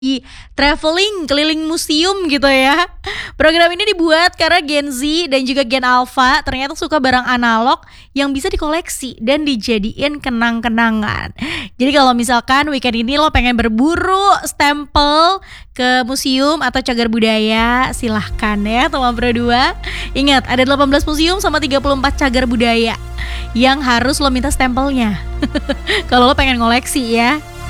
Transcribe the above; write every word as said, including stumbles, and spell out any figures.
Di traveling keliling museum gitu ya. Program ini dibuat karena Gen Z dan juga Gen Alpha ternyata suka barang analog yang bisa dikoleksi dan dijadiin kenang-kenangan. Jadi kalau misalkan weekend ini lo pengen berburu stempel ke museum atau cagar budaya, silahkan ya teman Pro dua. Ingat, ada delapan belas museum sama tiga puluh empat cagar budaya yang harus lo minta stempelnya. Kalau lo pengen ngoleksi ya.